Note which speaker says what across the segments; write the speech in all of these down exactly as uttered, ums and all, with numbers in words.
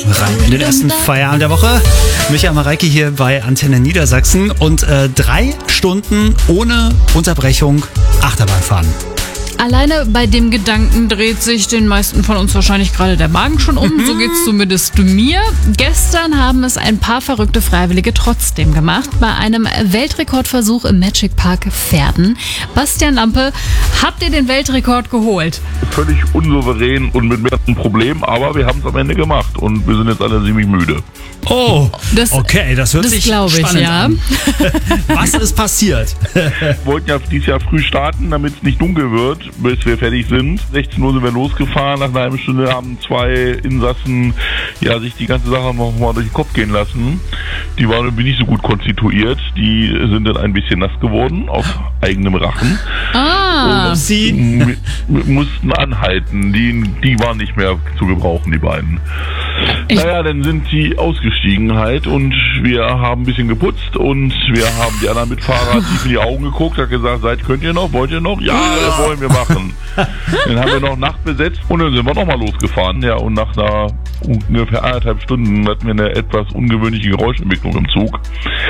Speaker 1: rein in den ersten Feierabend der Woche. Michael Mareike hier bei Antenne Niedersachsen und äh, drei Stunden ohne Unterbrechung Achterbahn fahren.
Speaker 2: Alleine bei dem Gedanken dreht sich den meisten von uns wahrscheinlich gerade der Magen schon um. So geht's zumindest mir. Gestern haben es ein paar verrückte Freiwillige trotzdem gemacht. Bei einem Weltrekordversuch im Magic Park Verden. Bastian Lampe, habt ihr den Weltrekord geholt?
Speaker 3: Völlig unsouverän und mit mehreren Problemen, aber wir haben es am Ende gemacht und wir sind jetzt alle ziemlich müde.
Speaker 1: Oh,
Speaker 2: das,
Speaker 1: okay, das hört
Speaker 2: das
Speaker 1: sich
Speaker 2: ich,
Speaker 1: spannend
Speaker 2: ja.
Speaker 1: an. Was ist passiert?
Speaker 3: Wir wollten ja dieses Jahr früh starten, damit es nicht dunkel wird, bis wir fertig sind. sechzehn Uhr sind wir losgefahren. Nach einer halben Stunde haben zwei Insassen ja, sich die ganze Sache noch mal durch den Kopf gehen lassen. Die waren irgendwie nicht so gut konstituiert. Die sind dann ein bisschen nass geworden, auf eigenem Rachen.
Speaker 2: Ah.
Speaker 3: Und sie mussten anhalten. Die, die waren nicht mehr zu gebrauchen, die beiden. Ich naja, dann sind sie ausgestiegen halt und wir haben ein bisschen geputzt und wir haben die anderen Mitfahrer tief in die Augen geguckt, hat gesagt, seid, könnt ihr noch, wollt ihr noch? Ja, das wollen wir machen. Dann haben wir noch Nacht besetzt und dann sind wir nochmal losgefahren. Ja, und nach einer ungefähr anderthalb Stunden hatten wir eine etwas ungewöhnliche Geräuschentwicklung im Zug.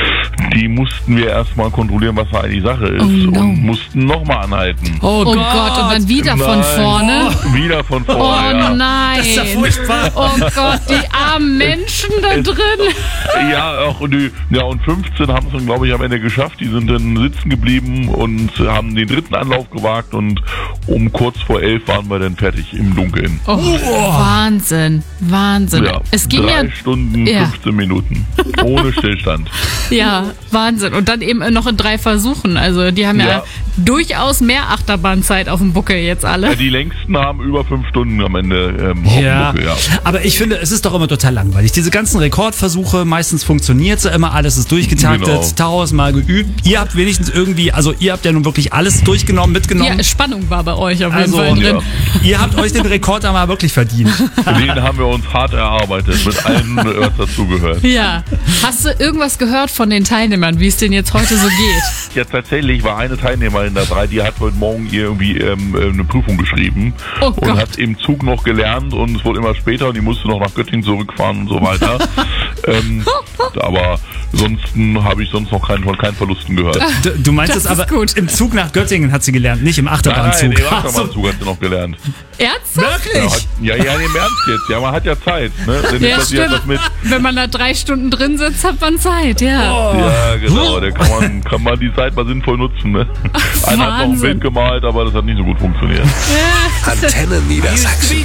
Speaker 3: Die mussten wir erstmal kontrollieren, was da eigentlich Sache ist, oh no. und mussten nochmal anhalten.
Speaker 2: Oh, oh Gott. Gott, und dann wieder
Speaker 3: nein.
Speaker 2: von vorne?
Speaker 3: Oh. Wieder von vorne,
Speaker 2: Oh
Speaker 3: ja.
Speaker 2: nein.
Speaker 1: Das ist ja furchtbar.
Speaker 2: Oh Gott, die armen Menschen da
Speaker 3: es,
Speaker 2: drin.
Speaker 3: Ja, auch und die, ja, und fünfzehn haben es dann, glaube ich, am Ende geschafft. Die sind dann sitzen geblieben und haben den dritten Anlauf gewagt und um kurz vor elf waren wir dann fertig im Dunkeln.
Speaker 2: Oh, oh. Wahnsinn, Wahnsinn.
Speaker 3: Ja,
Speaker 2: es ging
Speaker 3: drei
Speaker 2: ja
Speaker 3: Stunden,
Speaker 2: ja.
Speaker 3: fünfzehn Minuten. Ohne Stillstand.
Speaker 2: Ja, Wahnsinn. Und dann eben noch in drei Versuchen. Also die haben ja, ja durchaus mehr Achterbahnzeit auf dem Buckel jetzt alle.
Speaker 3: Ja, die längsten haben über fünf Stunden am Ende ähm,
Speaker 1: ja.
Speaker 3: auf dem Buckel, ja.
Speaker 1: Aber ich finde, es ist doch immer total langweilig. Diese ganzen Rekordversuche, meistens funktioniert so immer, alles ist durchgetaktet, genau. tausendmal geübt. Ihr habt wenigstens irgendwie, also ihr habt ja nun wirklich alles durchgenommen, mitgenommen.
Speaker 2: Ja, Spannung war bei euch auf jeden
Speaker 1: also,
Speaker 2: Fall drin.
Speaker 3: Ja.
Speaker 1: Ihr habt euch den Rekord einmal wirklich verdient.
Speaker 3: Den haben wir uns hart erarbeitet, mit allem, was dazugehört.
Speaker 2: Ja. Hast du irgendwas gehört von den Teilnehmern, wie es denen jetzt heute so geht?
Speaker 3: Ja, tatsächlich war eine Teilnehmerin dabei, die hat heute Morgen irgendwie ähm, eine Prüfung geschrieben
Speaker 2: oh
Speaker 3: und
Speaker 2: Gott.
Speaker 3: hat im Zug noch gelernt und es wurde immer später und die musste noch nach Göttingen zurückfahren und so weiter. ähm, aber ansonsten habe ich sonst noch keinen, von keinen Verlusten gehört.
Speaker 1: Du, du meinst es aber,
Speaker 2: gut.
Speaker 1: im Zug nach Göttingen hat sie gelernt, nicht im Achterbahnzug.
Speaker 3: Nein, im Achterbahnzug hat sie noch gelernt.
Speaker 2: Ernsthaft?
Speaker 3: Ja, hat, ja, ja, im Ernst jetzt. Ja, man hat ja Zeit. Ne? Denn
Speaker 2: Ja,
Speaker 3: passiert das mit.
Speaker 2: Wenn man da drei Stunden drin sitzt, hat man Zeit, ja.
Speaker 1: Oh.
Speaker 3: Ja, genau. Da kann man, kann man die Zeit mal sinnvoll nutzen. Ne? Einer hat noch ein Bild gemalt, aber das hat nicht so gut funktioniert.
Speaker 2: Ja.
Speaker 4: Antenne Niedersachsen.